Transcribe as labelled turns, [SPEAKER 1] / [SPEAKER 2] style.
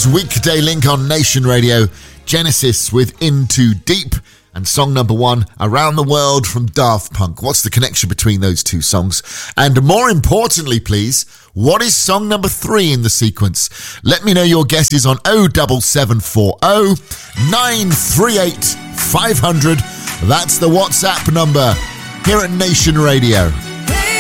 [SPEAKER 1] weekday link on Nation Radio. Genesis with Into Deep, and song number 1, Around the World from Daft Punk. What's the connection between those two songs? And more importantly, please, what is song number 3 in the sequence? Let me know your guesses on 07740 938 500. That's the WhatsApp number here at Nation Radio.